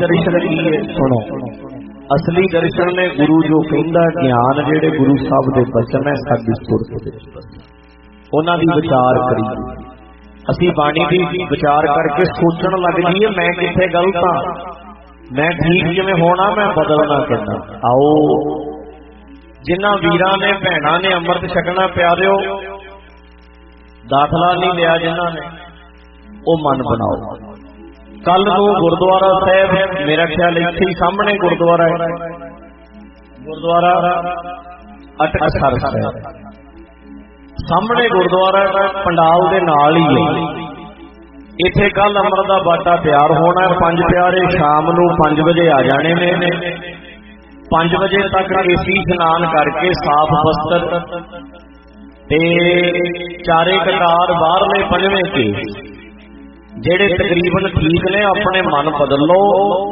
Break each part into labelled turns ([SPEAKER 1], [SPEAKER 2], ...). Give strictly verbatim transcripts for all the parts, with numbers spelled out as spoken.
[SPEAKER 1] दर्शन की है सुनो। असली दर्शन ने गुरु जो कहंदा ज्ञान जेड़े गुरु साहब दे बचन है साडी सुरत दे उन्हां दी विचार करी असी बाणी दी विचार करके सोचण लग जाइए मैं किथे गलत हां मैं ठीक जिवें होना मैं बदलना किदां। आओ जिन्हां वीरां ने भैणां ने अमृत छकना प्यारिओ दाखला नहीं लिया जिन्हां ने वो मन बनाओ। कल नूं गुरुद्वारा साहब मेरा ख्याल इत्थे ही सामने गुरुद्वारा है गुरुद्वारा अटकसर साहब सामने गुरुद्वारा पंडाल दे नाल ही है। इत्थे कल अमृत दा बाटा तैयार होना है। पंज प्यारे शाम नूं पांच बजे आ जाने ने। पांच बजे तक इसी स्नान करके साफ वस्त्र ते चारे कतार बाहरले पंजवें के जेड़े तकरीबन ठीक ने अपने मन बदल लो।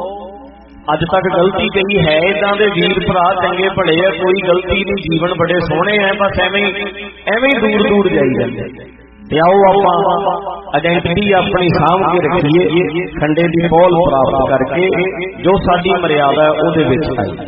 [SPEAKER 1] अज तक गलती कही है इदां दे वीर भरा चंगे भले है कोई गलती नहीं जीवन बड़े सोहने है बस एवें एवें दूर दूर जाई जांदे। ते आओ आपां आइडेंटिटी अपनी सामभ के रखिए खंडे दी पौल प्राप्त करके जो साडी मर्यादा है उहदे विच आई।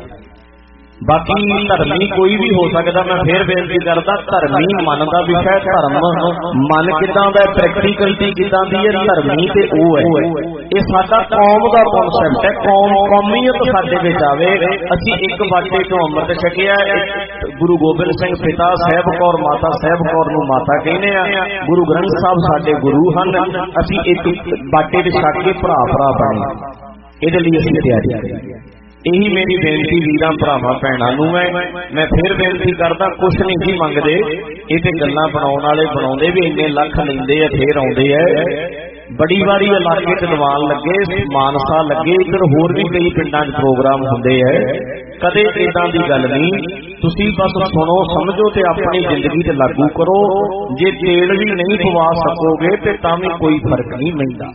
[SPEAKER 1] बाकी धर्मी कोई भी हो सकता मैं फिर बेनती करता धर्मी मन का विषय धर्म मन किदां दा प्रैक्टिकलिटी किदां दी है धर्मी ते ओह है ये साडा कौम का कॉन्सैप्ट है। कौम कौमीयत साडे विच आवे असीं एक बाटे चों अमृत छकिया गुरु गोबिंद सिंह पिता साहब कौर माता साहब कौर नूं माता कहने आ गुरु ग्रंथ साहब साडे गुरु हन असीं एक बाटे ते छक के भरा भरा बने इहदे लई असीं तैयारी करिए। यही मेरी बेनती वीरां भरावां भैणां नूं है। मैं फिर बेनती करदा कुछ नहीं जी मंगदे ये ते गल्लां बनाउण वाले बनाउंदे भी इन्ने लख लैंदे आ फिर आउंदे आ। बड़ी वारी इलाके च दीवान लगे मानसा लगे इधर होर भी कई पिंडां च प्रोग्राम हुंदे आ। कदे इदां दी गल नहीं तुसीं बस सुनो समझो ते अपनी जिंदगी ते लागू करो। जे तेल भी नहीं पवा सकोगे ते तां भी कोई फर्क नहीं पैंदा।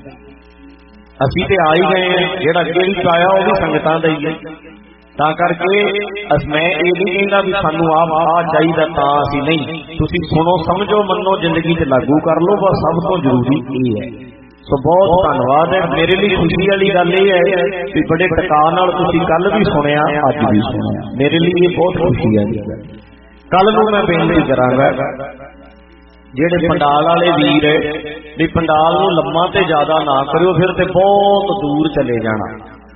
[SPEAKER 1] असीं ते आ ही गए हैं जिहड़ा अगे भी पाया वो भी संगतां दा ही है। तां करके मैं ये नहीं कहंदा भी सानू आ चाहिए तां असीं नहीं तुसीं सुनो समझो मनो जिंदगी ते लागू कर लो बस सब तो जरूरी ये है। सो बहुत धन्यवाद है। मेरे लिए खुशी वाली गल ये है कि बड़े टका नाल तुसीं कल भी सुनिया अज भी सुनिया मेरे लिए बहुत खुशी है। कल नूं मैं बेनती करांगा जेड़े पंडाल वाले वीर है भी पंडाल नूं लम्मा ते ज्यादा ना करियो फिर ते बहुत दूर चले जाना।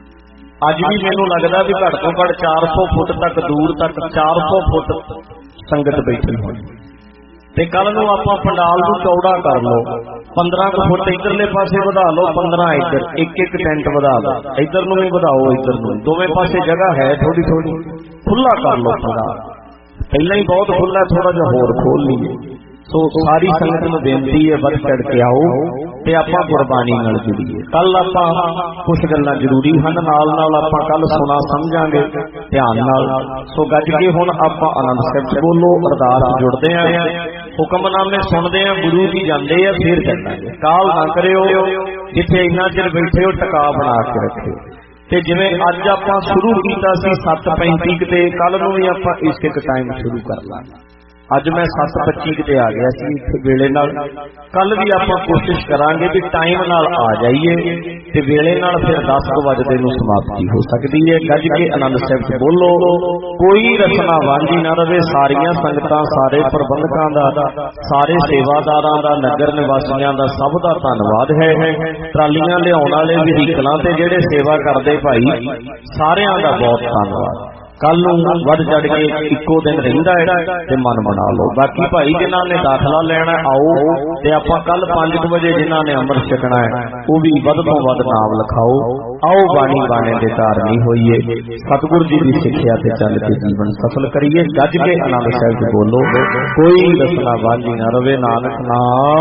[SPEAKER 1] अज भी मैनूं लगदा भी घट तो घट चार सौ फुट तक दूर तक चार सौ फुट संगत बैठी होनी ते कल नूं आपां पंडाल नूं चौड़ा कर लो पंद्रह फुट इधरले पासे वधा लो पंद्रह इधर एक एक टेंट वधा लो इधर नूं भी वधाओ इधर नूं दोवें पासे जगह है थोड़ी थोड़ी खुला कर लो पंडाल पहला ही बहुत खुला थोड़ा जिहा होर खोल लीए। सो सारी संगत नूं बेनती है वध चढ़ के आओ ते आपां गुरबाणी नाल जुड़ीए। कल आपां कुछ गल्लां जरूरी हन नाल नाल आपां कल सुना समझांगे ध्यान नाल। सो गज के हुण आपां आनंद साहिब बोलो अरदास जुड़दे आ हुक्मनामे सुनदे आ गुरु जी जांदे आ फिर चलांगे। काल ना करियो जिथे इन्ना चिर बैठे हो टका बना के रखियो ते जिवें अज आपां शुरू कीता सी सत्त पैंती ते कल नूं भी आपां इस एक टाइम शुरू कर लांगे। अज मैं सत्त पच्ची किते आ गया सी वेले नाल कल भी आपां कोशिश करांगे भी टाइम नाल आ जाइए ते वेले नाल फिर दस वजदे नूं समाप्ति हो सकदी है। गज के आनंद साहिब बोलो कोई रचना वांझी ना रहे सारियां संगतां सारे प्रबंधकां दा सारे सेवादारां दा नगर निवासियां दा सब दा धन्नवाद है। ट्रालियां लियाउण वाले व्हीकलां ते जिहड़े सेवा करदे भाई सारियां दा बहुत धन्नवाद। कल वध चढ़ के इको दिन रहिंदा है ते मन बना लो। बाकी भाई जिन्हां ने दाखला लेना आओ ते आपां कल पांच बजे जिन्हां ने अमृत छकना है वो भी वध तो वध नाम लिखाओ। आओ बाणी बाणे दे धारनी होइए सतगुरु जी की सिक्ख्या ते चल के जीवन सफल करिए। गज के आनंद साहिब बोलो कोई रसना वाली ना रवे नानक नाम